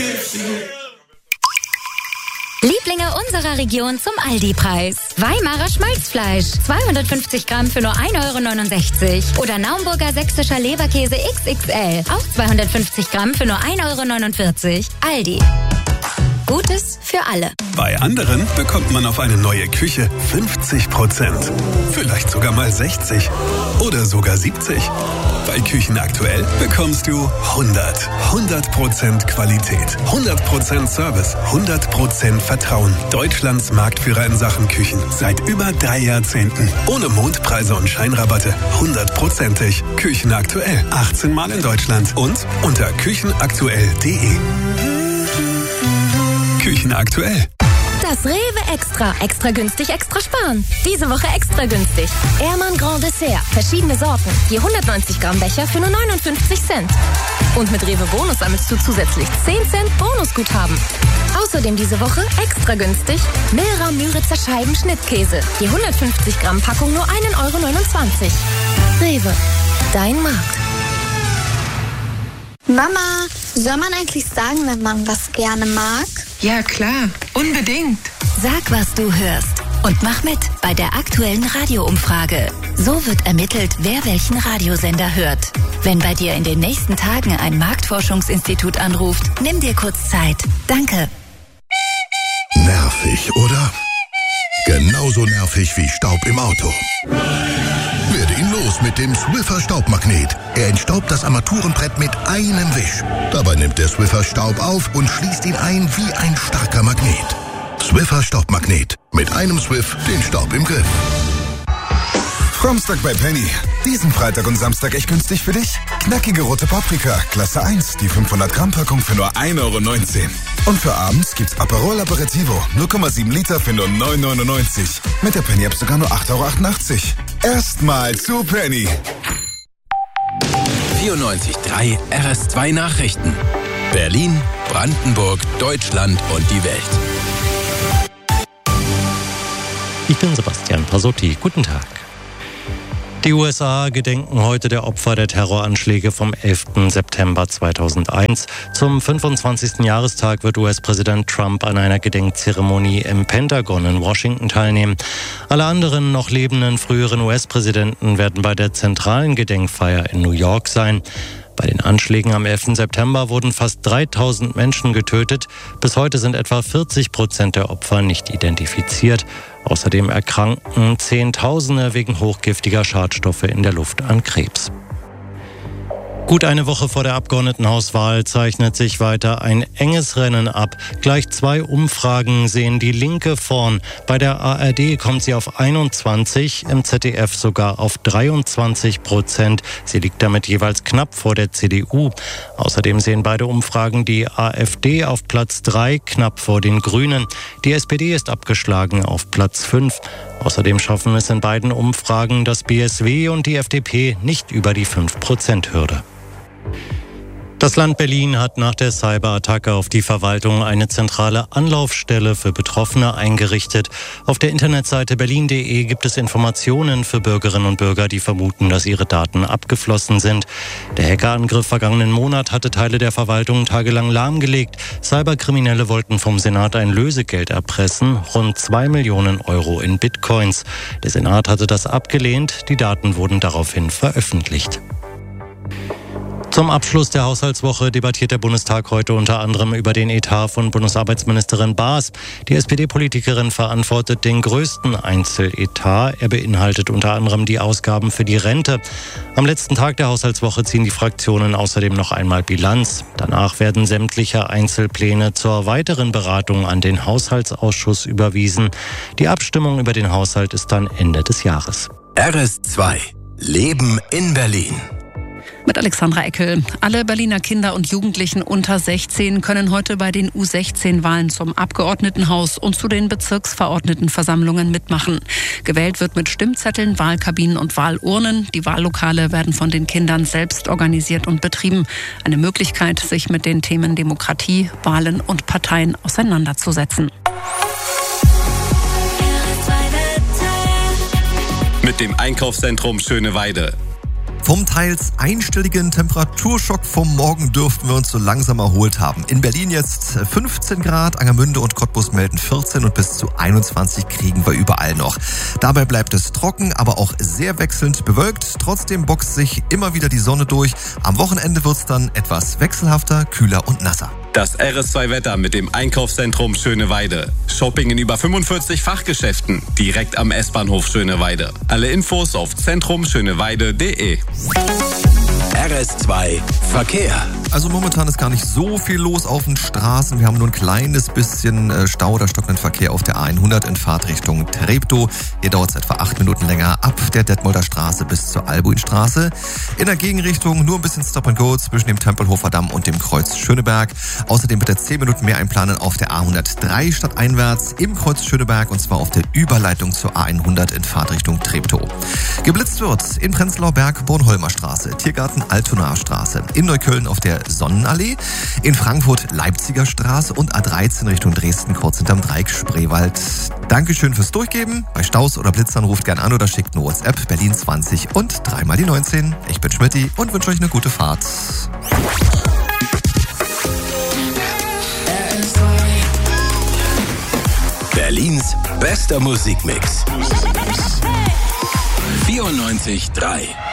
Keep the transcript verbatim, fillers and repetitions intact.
Lieblinge unserer Region zum Aldi-Preis. Weimarer Schmalzfleisch, zweihundertfünfzig Gramm für nur ein Euro neunundsechzig. Oder Naumburger sächsischer Leberkäse X X L, auch zweihundertfünfzig Gramm für nur ein Euro neunundvierzig. Aldi. Gutes für alle. Bei anderen bekommt man auf eine neue Küche fünfzig Prozent. Vielleicht sogar mal sechzig. Oder sogar siebzig. Bei Küchen aktuell bekommst du hundert. hundert Prozent Qualität. hundert Prozent Service. hundert Prozent Vertrauen. Deutschlands Marktführer in Sachen Küchen. Seit über drei Jahrzehnten. Ohne Mondpreise und Scheinrabatte. hundertprozentig. Küchen aktuell. achtzehn Mal in Deutschland. Und unter küchenaktuell punkt de. Küchen aktuell. Das Rewe Extra. Extra günstig, extra sparen. Diese Woche extra günstig. Ehrmann Grand Dessert. Verschiedene Sorten. Je hundertneunzig Gramm Becher für nur neunundfünfzig Cent. Und mit Rewe Bonus sammelst du zusätzlich zehn Cent Bonusguthaben. Außerdem diese Woche extra günstig Milra Müritzer Scheiben Schnittkäse. Je hundertfünfzig Gramm Packung nur ein Euro neunundzwanzig. Rewe. Dein Markt. Mama, soll man eigentlich sagen, wenn man was gerne mag? Ja, klar. Unbedingt. Sag, was du hörst. Und mach mit bei der aktuellen Radioumfrage. So wird ermittelt, wer welchen Radiosender hört. Wenn bei dir in den nächsten Tagen ein Marktforschungsinstitut anruft, nimm dir kurz Zeit. Danke. Nervig, oder? Genauso nervig wie Staub im Auto. Werde ihn los mit dem Swiffer Staubmagnet. Er entstaubt das Armaturenbrett mit einem Wisch. Dabei nimmt der Swiffer Staub auf und schließt ihn ein wie ein starker Magnet. Swiffer Staubmagnet. Mit einem Swiff den Staub im Griff. Frommstag bei Penny. Diesen Freitag und Samstag echt günstig für dich? Knackige rote Paprika, Klasse eins, die fünfhundert Gramm Packung für nur ein Euro neunzehn. Und für abends gibt's Aperol Aperitivo, null Komma sieben Liter für nur neun Euro neunundneunzig. Mit der Penny-App sogar nur acht Euro achtundachtzig. Erstmal zu Penny. vierundneunzig Komma drei R S zwei Nachrichten. Berlin, Brandenburg, Deutschland und die Welt. Ich bin Sebastian Pasotti. Guten Tag. Die U S A gedenken heute der Opfer der Terroranschläge vom elften September zweitausendeins. Zum fünfundzwanzigsten Jahrestag wird U S-Präsident Trump an einer Gedenkzeremonie im Pentagon in Washington teilnehmen. Alle anderen noch lebenden früheren U S-Präsidenten werden bei der zentralen Gedenkfeier in New York sein. Bei den Anschlägen am elften September wurden fast dreitausend Menschen getötet. Bis heute sind etwa vierzig Prozent der Opfer nicht identifiziert. Außerdem erkranken Zehntausende wegen hochgiftiger Schadstoffe in der Luft an Krebs. Gut eine Woche vor der Abgeordnetenhauswahl zeichnet sich weiter ein enges Rennen ab. Gleich zwei Umfragen sehen die Linke vorn. Bei der A R D kommt sie auf einundzwanzig, im Z D F sogar auf dreiundzwanzig Prozent. Sie liegt damit jeweils knapp vor der C D U. Außerdem sehen beide Umfragen die A f D auf Platz drei, knapp vor den Grünen. Die S P D ist abgeschlagen auf Platz fünf. Außerdem schaffen es in beiden Umfragen das B S W und die F D P nicht über die fünf Prozent Hürde. Das Land Berlin hat nach der Cyberattacke auf die Verwaltung eine zentrale Anlaufstelle für Betroffene eingerichtet. Auf der Internetseite berlin punkt de gibt es Informationen für Bürgerinnen und Bürger, die vermuten, dass ihre Daten abgeflossen sind. Der Hackerangriff vergangenen Monat hatte Teile der Verwaltung tagelang lahmgelegt. Cyberkriminelle wollten vom Senat ein Lösegeld erpressen, rund zwei Millionen Euro in Bitcoins. Der Senat hatte das abgelehnt, die Daten wurden daraufhin veröffentlicht. Zum Abschluss der Haushaltswoche debattiert der Bundestag heute unter anderem über den Etat von Bundesarbeitsministerin Baas. Die S P D-Politikerin verantwortet den größten Einzeletat. Er beinhaltet unter anderem die Ausgaben für die Rente. Am letzten Tag der Haushaltswoche ziehen die Fraktionen außerdem noch einmal Bilanz. Danach werden sämtliche Einzelpläne zur weiteren Beratung an den Haushaltsausschuss überwiesen. Die Abstimmung über den Haushalt ist dann Ende des Jahres. R S zwei. Leben in Berlin. Mit Alexandra Eckel. Alle Berliner Kinder und Jugendlichen unter sechzehn können heute bei den U sechzehn-Wahlen zum Abgeordnetenhaus und zu den Bezirksverordnetenversammlungen mitmachen. Gewählt wird mit Stimmzetteln, Wahlkabinen und Wahlurnen. Die Wahllokale werden von den Kindern selbst organisiert und betrieben. Eine Möglichkeit, sich mit den Themen Demokratie, Wahlen und Parteien auseinanderzusetzen. Mit dem Einkaufszentrum Schöneweide. Vom teils einstelligen Temperaturschock vom Morgen dürften wir uns so langsam erholt haben. In Berlin jetzt fünfzehn Grad, Angermünde und Cottbus melden vierzehn und bis zu einundzwanzig kriegen wir überall noch. Dabei bleibt es trocken, aber auch sehr wechselnd bewölkt. Trotzdem boxt sich immer wieder die Sonne durch. Am Wochenende wird's dann etwas wechselhafter, kühler und nasser. Das R S zwei Wetter mit dem Einkaufszentrum Schöneweide. Shopping in über fünfundvierzig Fachgeschäften direkt am S-Bahnhof Schöneweide. Alle Infos auf zentrum schöneweide punkt de. R S zwei Verkehr. Also momentan ist gar nicht so viel los auf den Straßen. Wir haben nur ein kleines bisschen Stau oder stockenden Verkehr auf der A hundert in Fahrtrichtung Treptow. Hier dauert es etwa acht Minuten länger ab der Detmolder Straße bis zur Albuinstraße. In der Gegenrichtung nur ein bisschen Stop and Go zwischen dem Tempelhofer Damm und dem Kreuz Schöneberg. Außerdem bitte zehn Minuten mehr einplanen auf der A hundertdrei stadteinwärts im Kreuz Schöneberg und zwar auf der Überleitung zur A hundert in Fahrtrichtung Treptow. Geblitzt wird in Prenzlauer Berg Bornholmer Straße, Tiergarten Altonaer Straße, in Neukölln auf der Sonnenallee, in Frankfurt Leipziger Straße und A dreizehn Richtung Dresden kurz hinterm Dreieck Spreewald. Dankeschön fürs Durchgeben. Bei Staus oder Blitzern ruft gern an oder schickt eine WhatsApp Berlin zwanzig und dreimal die neunzehn. Ich bin Schmidti und wünsche euch eine gute Fahrt. Berlins bester Musikmix. vierundneunzig Komma drei